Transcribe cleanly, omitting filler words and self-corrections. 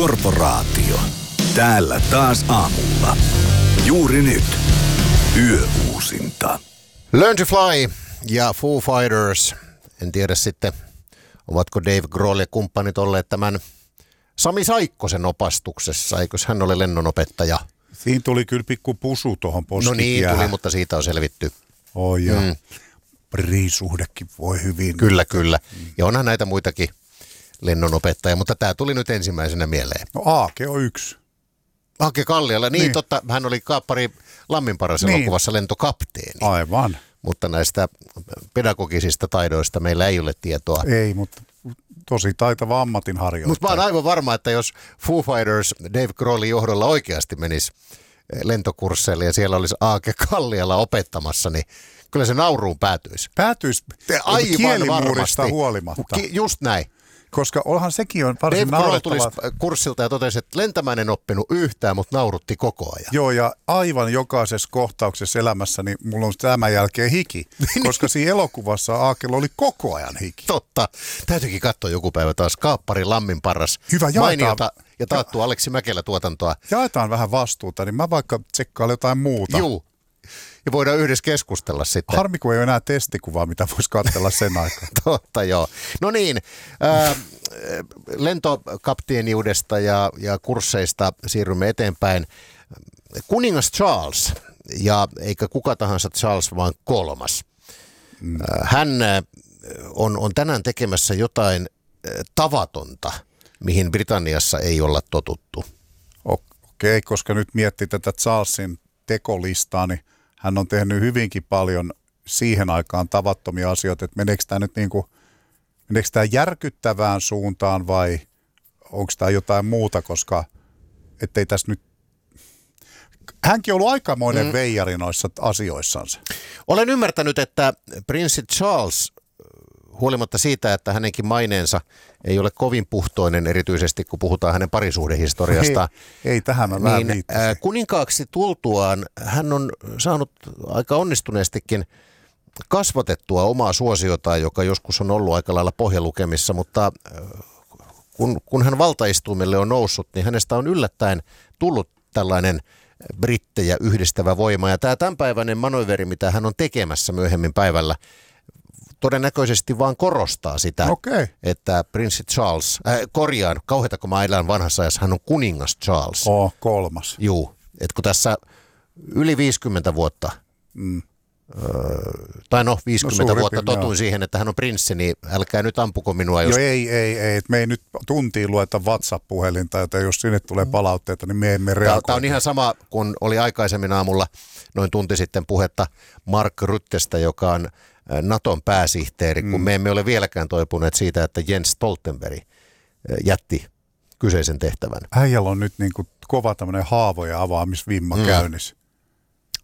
Korporaatio. Täällä taas aamulla. Juuri nyt. Yöuusinta. Learn to Fly ja Foo Fighters. En tiedä sitten, ovatko Dave Grohl ja kumppanit olleet tämän Sami Saikkosen opastuksessa. Eikös hän ole lennonopettaja? Siinä tuli kyllä pikku pusu tuohon postikijään. No niin, tuli, mutta siitä on selvitty. Oi ja Priisuhdekin voi hyvin. Kyllä. Ja onhan näitä muitakin lennonopettajia, mutta tämä tuli nyt ensimmäisenä mieleen. No Aake on yksi. Aake Kalliala, niin totta, hän oli Kaappari Lamminparas elokuvassa lentokapteeni. Aivan. Mutta näistä pedagogisista taidoista meillä ei ole tietoa. Ei, mutta tosi taitava ammatinharjoittaja. Mutta mä oon aivan varma, että jos Foo Fighters Dave Grohlin johdolla oikeasti menisi lentokursseille ja siellä olisi Aake Kalliala opettamassa, niin kyllä se nauruun päätyisi. Aivan kielimuurista varmasti. Huolimatta. Just näin. Koska onhan sekin on varsin Dave Grohl naurettava. tulisi kurssilta ja totesi, että lentämään en oppinut yhtään, mutta naurutti koko ajan. Joo, ja aivan jokaisessa kohtauksessa elämässäni mulla on tämän jälkeen hiki, koska siinä elokuvassa Aakella oli koko ajan hiki. Totta. Täytyykin katsoa joku päivä taas Kaappari Lamminparas. Hyvä, mainiota ja taattu Aleksi Mäkelä tuotantoa. Jaetaan vähän vastuuta, niin mä vaikka tsekkailen jotain muuta. Juu. Ja voidaan yhdessä keskustella sitten. Harmi, kun ei ole enää testikuvaa, mitä voisi katsella sen aikaan. Totta, joo. No niin, lentokapteeniudesta ja kursseista siirrymme eteenpäin. Kuningas Charles, ja eikä kuka tahansa Charles, vaan kolmas. Hän on tänään tekemässä jotain tavatonta, mihin Britanniassa ei olla totuttu. Okei, koska nyt miettii tätä Charlesin tekolistaa, niin hän on tehnyt hyvinkin paljon siihen aikaan tavattomia asioita, että meneekö tämä järkyttävään suuntaan vai onko tämä jotain muuta, koska ettei tässä nyt. Hänkin on ollut aikamoinen veijari noissa asioissansa. Olen ymmärtänyt, että prinssi Charles, huolimatta siitä, että hänenkin maineensa ei ole kovin puhtoinen, erityisesti kun puhutaan hänen parisuhdehistoriasta. Ei tähän mä vähän viittasin. Kuninkaaksi tultuaan hän on saanut aika onnistuneestikin kasvatettua omaa suosiotaan, joka joskus on ollut aika lailla pohjalukemissa, mutta kun hän valtaistuimelle on noussut, niin hänestä on yllättäen tullut tällainen brittejä yhdistävä voima. Ja tämä tämänpäiväinen manööveri, mitä hän on tekemässä myöhemmin päivällä, todennäköisesti vaan korostaa sitä, että prinssi Charles, kauheata kun mä elän vanhassa ajassa, hän on kuningas Charles. Kolmas. Juu, että kun tässä yli 50 vuotta, tai 50 vuotta totuin siihen, että hän on prinssi, niin älkää nyt ampuko minua. Jos. Ei, että me ei nyt tuntiin lueta WhatsApp-puhelinta, joten jos sinne tulee palautteita, niin me emme reagoi. Tämä on ihan sama, kun oli aikaisemmin aamulla noin tunti sitten puhetta Mark Ruttestä, joka on Naton pääsihteeri, kun me emme ole vieläkään toipuneet siitä, että Jens Stoltenberg jätti kyseisen tehtävän. Äijällä on nyt niin kuin kova tämmöinen haavoja avaamisvimma käynnissä.